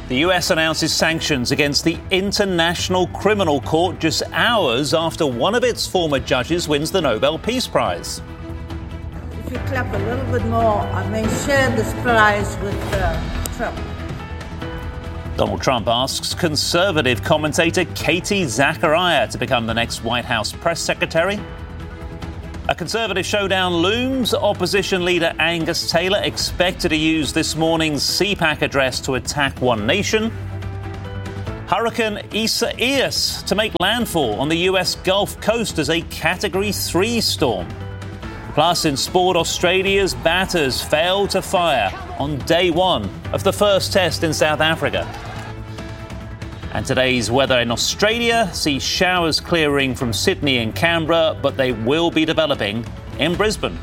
The US announces sanctions against the International Criminal Court just hours after one of its former judges wins the Nobel Peace Prize. If you clap a little bit more, I may share this prize with Trump. Donald Trump asks conservative commentator Katie Zachariah to become the next White House press secretary. A conservative showdown looms. Opposition leader Angus Taylor expected to use this morning's CPAC address to attack One Nation. Hurricane Isaias to make landfall on the US Gulf Coast as a Category 3 storm. Plus, in sport, Australia's batters failed to fire on day one of the first test in South Africa. And today's weather in Australia sees showers clearing from Sydney and Canberra, but they will be developing in Brisbane.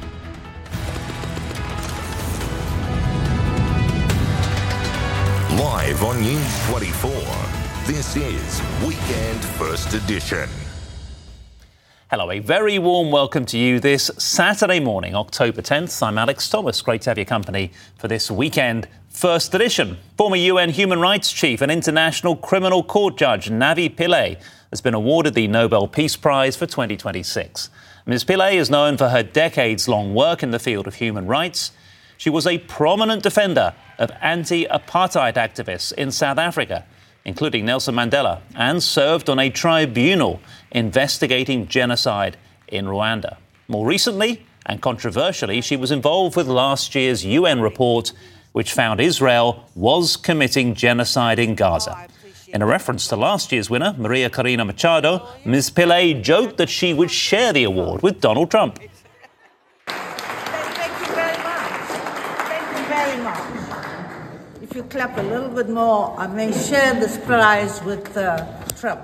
Live on News 24, this is Weekend First Edition. Hello, a very warm welcome to you this Saturday morning, October 10th. I'm Alex Thomas. Great to have your company for this Weekend First Edition. Former UN Human Rights Chief and International Criminal Court Judge Navi Pillay has been awarded the Nobel Peace Prize for 2026. Ms. Pillay is known for her decades-long work in the field of human rights. She was a prominent defender of anti-apartheid activists in South Africa, including Nelson Mandela, and served on a tribunal investigating genocide in Rwanda. More recently, and controversially, she was involved with last year's UN report, which found Israel was committing genocide in Gaza. In a reference to last year's winner, Maria Corina Machado, Ms. Pillay joked that she would share the award with Donald Trump. Thank you very much. Thank you very much. If you clap a little bit more, I may share this prize with Trump.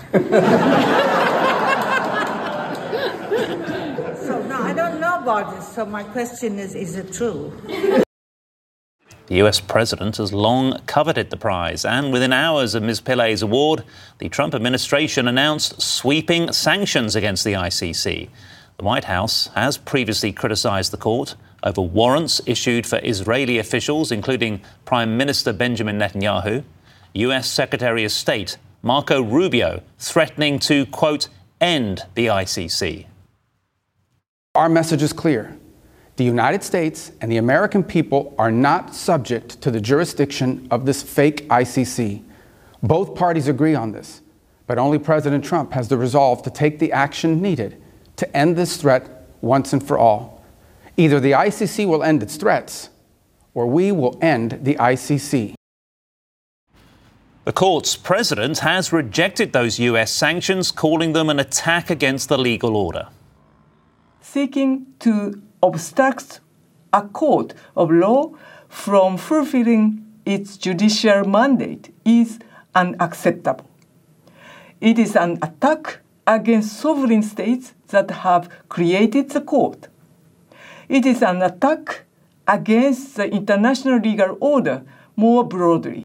So, no, I don't know about this, so my question is it true? The US president has long coveted the prize, and within hours of Ms. Pillay's award, the Trump administration announced sweeping sanctions against the ICC. The White House has previously criticized the court over warrants issued for Israeli officials, including Prime Minister Benjamin Netanyahu. US Secretary of State Marco Rubio threatening to, quote, end the ICC. Our message is clear. The United States and the American people are not subject to the jurisdiction of this fake ICC. Both parties agree on this, but only President Trump has the resolve to take the action needed to end this threat once and for all. Either the ICC will end its threats, or we will end the ICC. The court's president has rejected those US sanctions, calling them an attack against the legal order. Seeking to obstruct a court of law from fulfilling its judicial mandate is unacceptable. It is an attack against sovereign states that have created the court. It is an attack against the international legal order more broadly.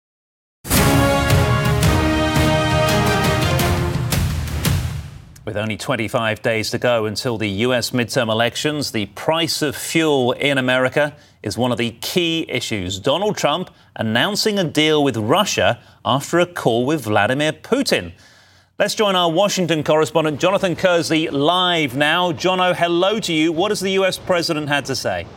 With only 25 days to go until the US midterm elections, the price of fuel in America is one of the key issues. Donald Trump announcing a deal with Russia after a call with Vladimir Putin. Let's join our Washington correspondent, Jonathan Kersey, live now. Jono, hello to you. What has the US president had to say?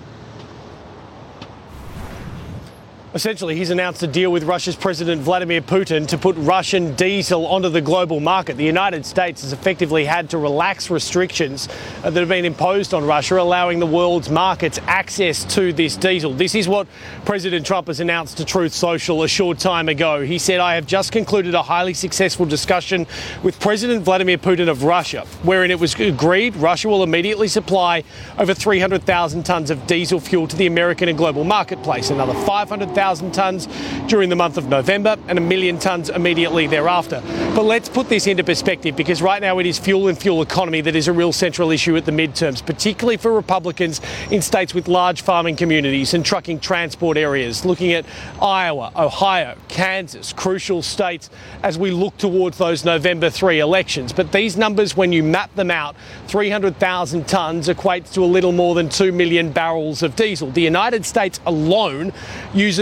Essentially, he's announced a deal with Russia's President Vladimir Putin to put Russian diesel onto the global market. The United States has effectively had to relax restrictions that have been imposed on Russia, allowing the world's markets access to this diesel. This is what President Trump has announced to Truth Social a short time ago. He said, "I have just concluded a highly successful discussion with President Vladimir Putin of Russia, wherein it was agreed Russia will immediately supply over 300,000 tons of diesel fuel to the American and global marketplace, another 500,000 tons during the month of November and 1 million tons immediately thereafter." But let's put this into perspective, because right now it is fuel and fuel economy that is a real central issue at the midterms, particularly for Republicans in states with large farming communities and trucking transport areas. Looking at Iowa, Ohio, Kansas, crucial states as we look towards those November 3 elections. But these numbers, when you map them out, 300,000 tons equates to a little more than 2 million barrels of diesel. The United States alone uses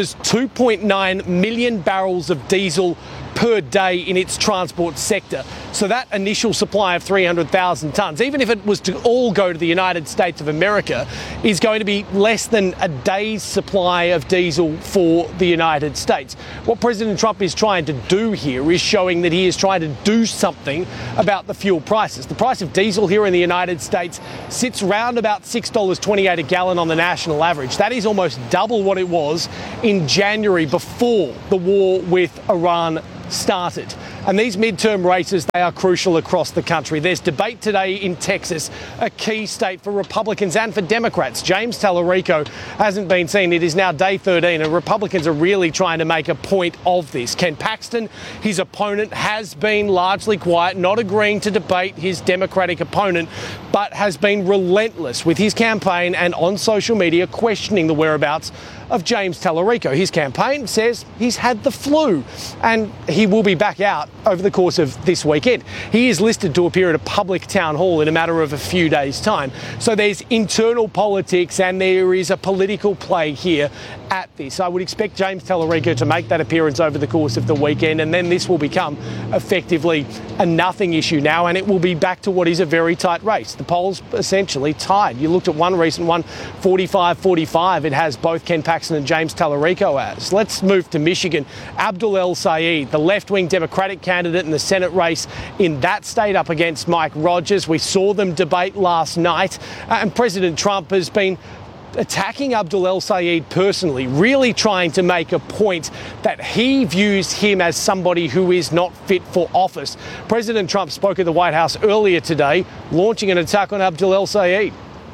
uses 2.9 million barrels of diesel per day in its transport sector. So that initial supply of 300,000 tonnes, even if it was to all go to the United States of America, is going to be less than a day's supply of diesel for the United States. What President Trump is trying to do here is showing that he is trying to do something about the fuel prices. The price of diesel here in the United States sits round about $6.28 a gallon on the national average. That is almost double what it was in January before the war with Iran started. And these midterm races, they are crucial across the country. There's debate today in Texas, a key state for Republicans and for Democrats. James Tallarico hasn't been seen. It is now day 13, and Republicans are really trying to make a point of this. Ken Paxton, his opponent, has been largely quiet, not agreeing to debate his Democratic opponent, but has been relentless with his campaign and on social media questioning the whereabouts of James Tallarico. His campaign says he's had the flu and he will be back out over the course of this weekend. He is listed to appear at a public town hall in a matter of a few days' time. So there's internal politics and there is a political play here at this. I would expect James Tallarico to make that appearance over the course of the weekend, and then this will become effectively a nothing issue now, and it will be back to what is a very tight race. The polls essentially tied. You looked at one recent one, 45-45. It has both Ken Paxton and James Tallarico as. Let's move to Michigan. Abdul El-Sayed, the left-wing Democratic candidate in the Senate race in that state, up against Mike Rogers. We saw them debate last night, and President Trump has been attacking Abdul El-Sayed personally, really trying to make a point that he views him as somebody who is not fit for office. President Trump spoke at the White House earlier today, launching an attack on Abdul El-Sayed.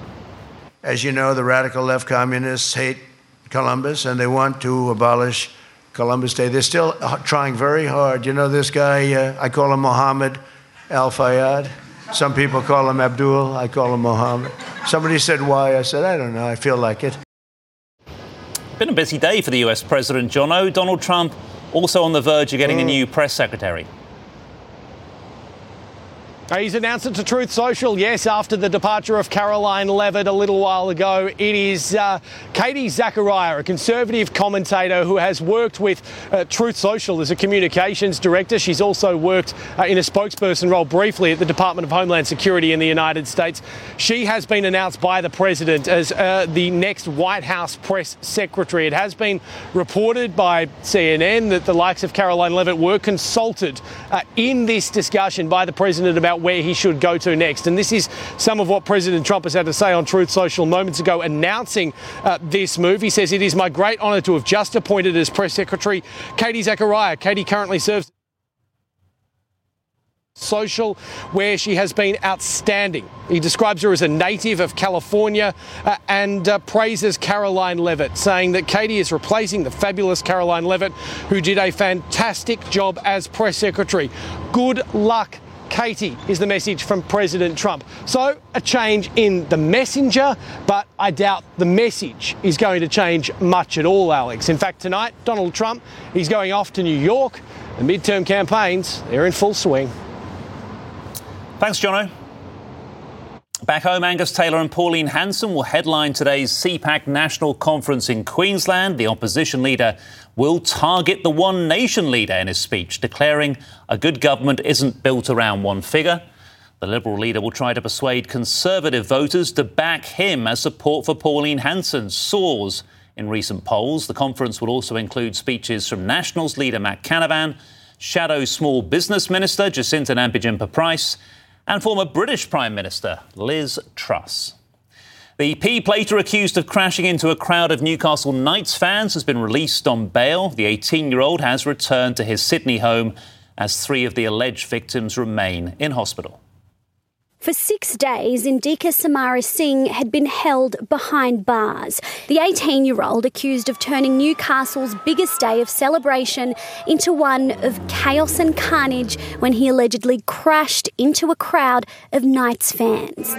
As you know, the radical left communists hate Columbus and they want to abolish Columbus Day. They're still trying very hard. You know this guy, I call him Mohammed Al-Fayed. Some people call him Abdul, I call him Mohammed. Somebody said why, I said, I don't know, I feel like it. Been a busy day for the US President, Jono. Donald Trump also on the verge of getting a new press secretary. He's announced it to Truth Social, yes, after the departure of Caroline Levitt a little while ago. It is Katie Zachariah, a conservative commentator who has worked with Truth Social as a communications director. She's also worked in a spokesperson role briefly at the Department of Homeland Security in the United States. She has been announced by the president as the next White House press secretary. It has been reported by CNN that the likes of Caroline Levitt were consulted in this discussion by the president about where he should go to next. And this is some of what President Trump has had to say on Truth Social moments ago, announcing this move. He says, "It is my great honour to have just appointed as press secretary Katie Zachariah. Katie currently serves Social, where she has been outstanding." He describes her as a native of California and praises Caroline Levitt, saying that Katie is replacing the fabulous Caroline Levitt, who did a fantastic job as press secretary. Good luck, Katie, is the message from President Trump. So a change in the messenger, but I doubt the message is going to change much at all, Alex. In fact, tonight, Donald Trump, he's going off to New York. The midterm campaigns, they're in full swing. Thanks, Jono. Back home, Angus Taylor and Pauline Hanson will headline today's CPAC National Conference in Queensland. The opposition leader will target the One Nation leader in his speech, declaring a good government isn't built around one figure. The Liberal leader will try to persuade Conservative voters to back him as support for Pauline Hanson soars in recent polls. The conference will also include speeches from Nationals leader Matt Canavan, Shadow Small Business Minister Jacinta Nampijinpa-Price, and former British Prime Minister Liz Truss. The P-plater accused of crashing into a crowd of Newcastle Knights fans has been released on bail. The 18-year-old has returned to his Sydney home as 3 of the alleged victims remain in hospital. For 6 days, Indika Samara Singh had been held behind bars. The 18-year-old accused of turning Newcastle's biggest day of celebration into one of chaos and carnage when he allegedly crashed into a crowd of Knights fans.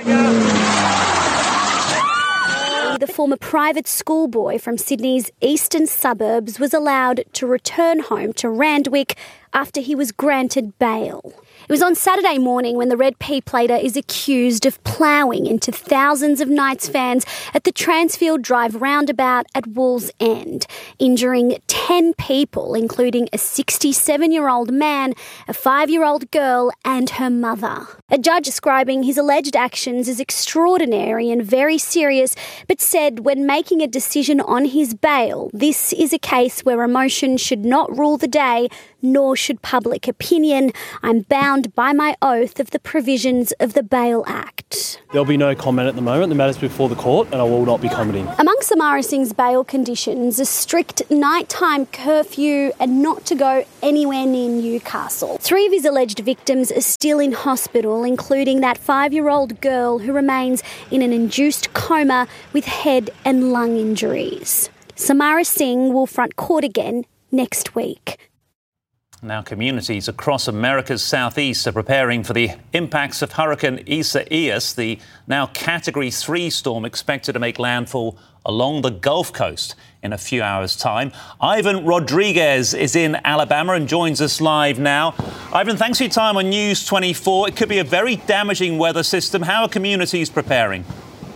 The former private schoolboy from Sydney's eastern suburbs was allowed to return home to Randwick after he was granted bail. It was on Saturday morning when the Red P-plater is accused of ploughing into thousands of Knights fans at the Transfield Drive roundabout at Wallsend, injuring 10 people, including a 67-year-old man, a 5-year-old girl and her mother. A judge describing his alleged actions as extraordinary and very serious, but said when making a decision on his bail, this is a case where emotion should not rule the day, nor should public opinion. I'm bound by my oath of the provisions of the Bail Act. There'll be no comment at the moment. The matter's before the court and I will not be commenting. Among Samara Singh's bail conditions, a strict nighttime curfew and not to go anywhere near Newcastle. 3 of his alleged victims are still in hospital, including that 5-year-old girl who remains in an induced coma with head and lung injuries. Samara Singh will front court again next week. Now, communities across America's southeast are preparing for the impacts of Hurricane Isaias, the now Category 3 storm expected to make landfall along the Gulf Coast in a few hours' time. Ivan Rodriguez is in Alabama and joins us live now. Ivan, thanks for your time on News 24. It could be a very damaging weather system. How are communities preparing?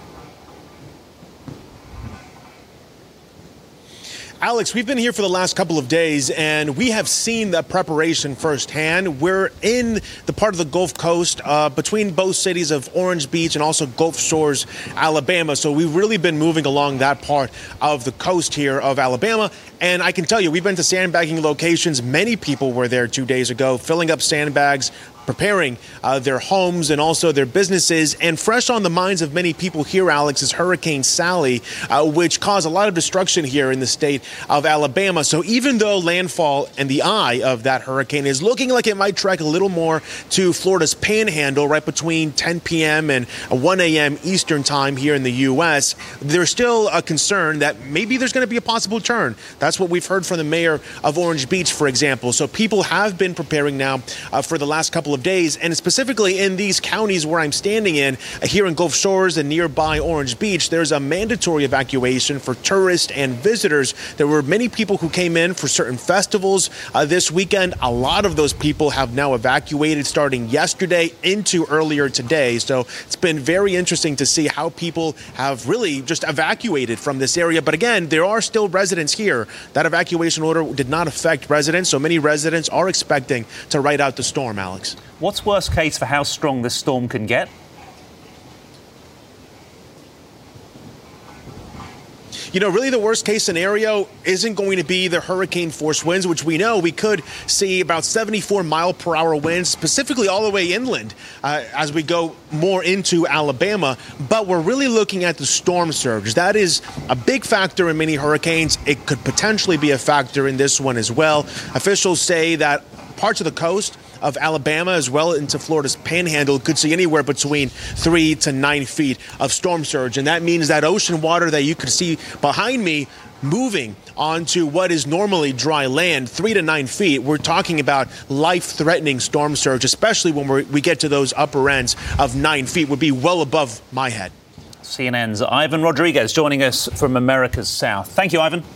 Alex, we've been here for the last couple of days, and we have seen the preparation firsthand. We're in the part of the Gulf Coast between both cities of Orange Beach and also Gulf Shores, Alabama. So we've really been moving along that part of the coast here of Alabama. And I can tell you, we've been to sandbagging locations. Many people were there 2 days ago, filling up sandbags, preparing their homes and also their businesses. And fresh on the minds of many people here, Alex, is Hurricane Sally, which caused a lot of destruction here in the state of Alabama. So even though landfall and the eye of that hurricane is looking like it might trek a little more to Florida's panhandle right between 10 p.m. and 1 a.m. Eastern time here in the U.S., there's still a concern that maybe there's going to be a possible turn. That's what we've heard from the mayor of Orange Beach, for example. So people have been preparing now for the last couple of days, and specifically in these counties where I'm standing in, here in Gulf Shores and nearby Orange Beach, there's a mandatory evacuation for tourists and visitors. There were many people who came in for certain festivals this weekend. A lot of those people have now evacuated starting yesterday into earlier today. So it's been very interesting to see how people have really just evacuated from this area. But again, there are still residents here. That evacuation order did not affect residents, so many residents are expecting to ride out the storm, Alex. What's worst case for how strong this storm can get? You know, really the worst case scenario isn't going to be the hurricane force winds, which we know we could see about 74 mile per hour winds, specifically all the way inland as we go more into Alabama. But we're really looking at the storm surge. That is a big factor in many hurricanes. It could potentially be a factor in this one as well. Officials say that parts of the coast of Alabama as well into Florida's panhandle could see anywhere between 3 to 9 feet of storm surge. And that means that ocean water that you could see behind me moving onto what is normally dry land, 3 to 9 feet. We're talking about life-threatening storm surge, especially when we get to those upper ends of 9 feet, would be well above my head. CNN's Ivan Rodriguez joining us from America's South. Thank you, Ivan.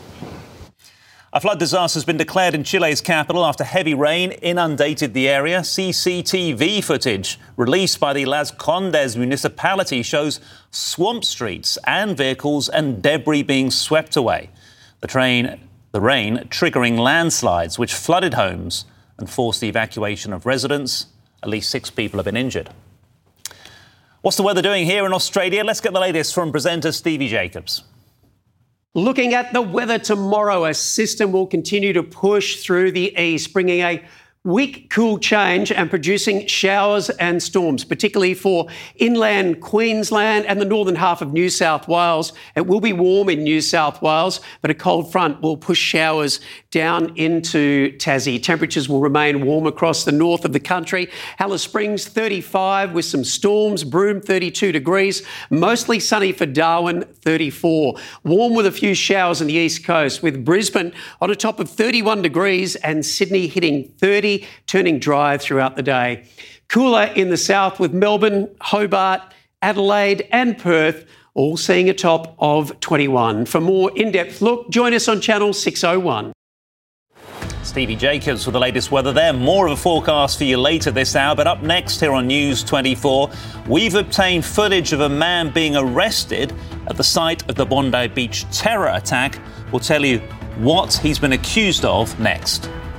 A flood disaster has been declared in Chile's capital after heavy rain inundated the area. CCTV footage released by the Las Condes municipality shows swamp streets and vehicles and debris being swept away. The rain triggering landslides which flooded homes and forced the evacuation of residents. At least 6 people have been injured. What's the weather doing here in Australia? Let's get the latest from presenter Stevie Jacobs. Looking at the weather tomorrow, a system will continue to push through the east, bringing a weak cool change and producing showers and storms, particularly for inland Queensland and the northern half of New South Wales. It will be warm in New South Wales, but a cold front will push showers down into Tassie. Temperatures will remain warm across the north of the country. Alice Springs 35 with some storms, Broome 32 degrees, mostly sunny for Darwin 34. Warm with a few showers on the east coast, with Brisbane on a top of 31 degrees and Sydney hitting 30, turning dry throughout the day. Cooler in the south with Melbourne, Hobart, Adelaide and Perth all seeing a top of 21. For more in-depth look, join us on Channel 601. Stevie Jacobs with the latest weather there. More of a forecast for you later this hour. But up next here on News 24, we've obtained footage of a man being arrested at the site of the Bondi Beach terror attack. We'll tell you what he's been accused of next.